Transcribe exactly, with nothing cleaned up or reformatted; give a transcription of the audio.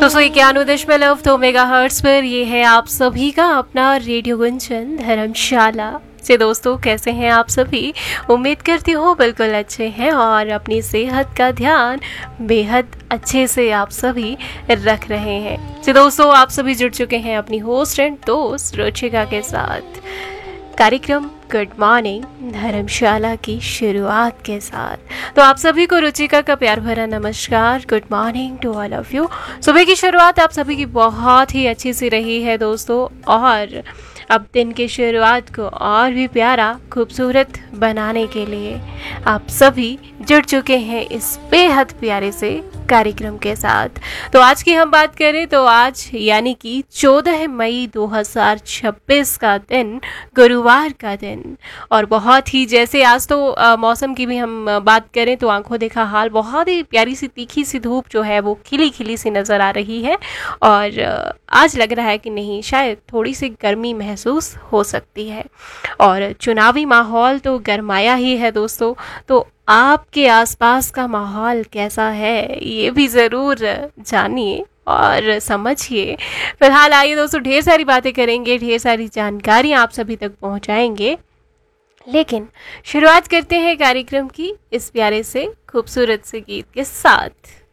दो सौ इक्यानवे दशमलव दो मेगा हर्ट्स पर ये है आप सभी का अपना रेडियो गुंजन धर्मशाला से। दोस्तों कैसे हैं आप सभी? उम्मीद करती हूँ बिल्कुल अच्छे हैं और अपनी सेहत का ध्यान बेहद अच्छे से आप सभी रख रहे हैं। तो दोस्तों आप सभी जुड़ चुके हैं अपनी होस्ट एंड दोस्त रुचिका के साथ कार्यक्रम गुड मॉर्निंग धर्मशाला की शुरुआत के साथ। तो आप सभी को रुचिका का प्यार भरा नमस्कार। Good morning to all of you. सुबह की शुरुआत आप सभी की बहुत ही अच्छी सी रही है दोस्तों, और अब दिन की शुरुआत को और भी प्यारा खूबसूरत बनाने के लिए आप सभी जुड़ चुके हैं इस बेहद प्यारे से कार्यक्रम के साथ। तो आज की हम बात करें तो आज यानी कि चौदह मई दो हज़ार छब्बीस का दिन, गुरुवार का दिन, और बहुत ही जैसे आज तो आ, मौसम की भी हम बात करें तो आंखों देखा हाल, बहुत ही प्यारी सी तीखी सी धूप जो है वो खिली खिली सी नज़र आ रही है। और आज लग रहा है कि नहीं, शायद थोड़ी सी गर्मी महसूस हो सकती है। और चुनावी माहौल तो गरमाया ही है दोस्तों। तो आपके आसपास का माहौल कैसा है ये भी ज़रूर जानिए और समझिए। फिलहाल आइए दोस्तों, ढेर सारी बातें करेंगे, ढेर सारी जानकारी आप सभी तक पहुंचाएंगे, लेकिन शुरुआत करते हैं कार्यक्रम की इस प्यारे से खूबसूरत से गीत के साथ।